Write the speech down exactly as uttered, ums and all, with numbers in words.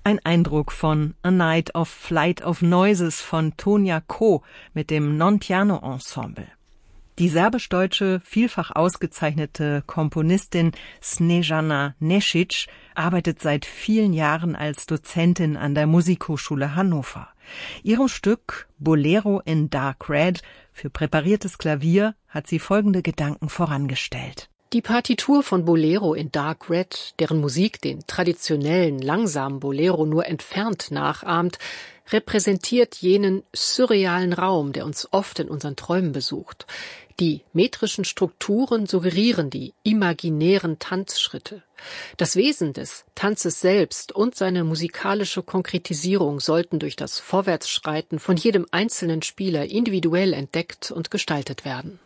Ein Eindruck von A Night of Flight of Noises von Tonja Ko mit dem Nontiano Ensemble. Die serbisch-deutsche, vielfach ausgezeichnete Komponistin Snežana Nešić arbeitet seit vielen Jahren als Dozentin an der Musikhochschule Hannover. Ihrem Stück Bolero in Dark Red für präpariertes Klavier hat sie folgende Gedanken vorangestellt. Die Partitur von Bolero in Dark Red, deren Musik den traditionellen, langsamen Bolero nur entfernt nachahmt, repräsentiert jenen surrealen Raum, der uns oft in unseren Träumen besucht. Die metrischen Strukturen suggerieren die imaginären Tanzschritte. Das Wesen des Tanzes selbst und seine musikalische Konkretisierung sollten durch das Vorwärtsschreiten von jedem einzelnen Spieler individuell entdeckt und gestaltet werden.